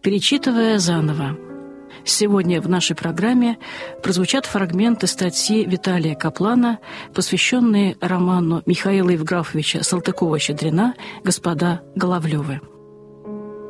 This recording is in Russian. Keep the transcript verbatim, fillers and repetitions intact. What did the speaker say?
Перечитывая заново. Сегодня в нашей программе прозвучат фрагменты статьи Виталия Каплана, посвященные роману Михаила Евграфовича Салтыкова-Щедрина «Господа Головлевы».